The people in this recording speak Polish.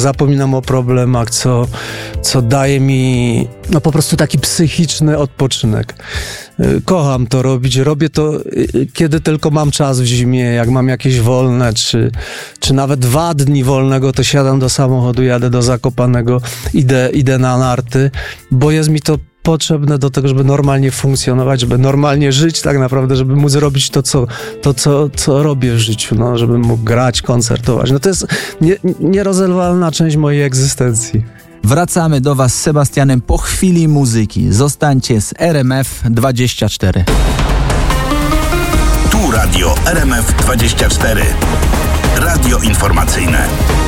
zapominam o problemach, co daje mi po prostu taki psychiczny odpoczynek. Kocham to robić, robię to kiedy tylko mam czas w zimie, jak mam jakieś wolne, czy nawet 2 dni wolnego, to siadam do samochodu, jadę do Zakopanego, idę na narty, bo jest mi to potrzebne do tego, żeby normalnie funkcjonować, żeby normalnie żyć tak naprawdę, żeby móc robić co robię w życiu, no, żebym mógł grać, koncertować. No to jest nierozerwalna część mojej egzystencji. Wracamy do Was z Sebastianem po chwili muzyki. Zostańcie z RMF24. Tu radio RMF24. Radio informacyjne.